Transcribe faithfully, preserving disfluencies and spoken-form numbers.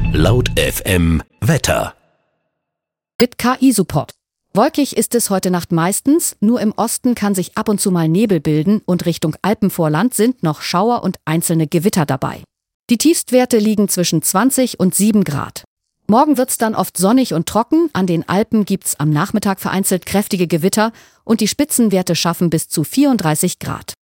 Laut F M Wetter. Mit K I-Support. Wolkig ist es heute Nacht meistens, nur im Osten kann sich ab und zu mal Nebel bilden und Richtung Alpenvorland sind noch Schauer und einzelne Gewitter dabei. Die Tiefstwerte liegen zwischen zwanzig und sieben Grad. Morgen wird's dann oft sonnig und trocken, an den Alpen gibt's am Nachmittag vereinzelt kräftige Gewitter und die Spitzenwerte schaffen bis zu vierunddreißig Grad.